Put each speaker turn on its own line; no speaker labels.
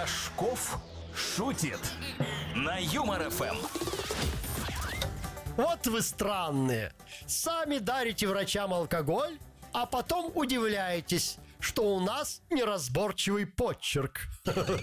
Рожков шутит на Юмор ФМ.
Вот вы странные. Сами дарите врачам алкоголь, а потом удивляетесь, что у нас неразборчивый почерк.